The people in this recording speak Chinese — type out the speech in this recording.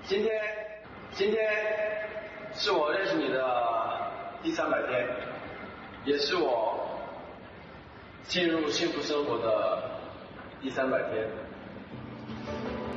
今天是我认识你的第300天，也是我进入幸福生活的第300天。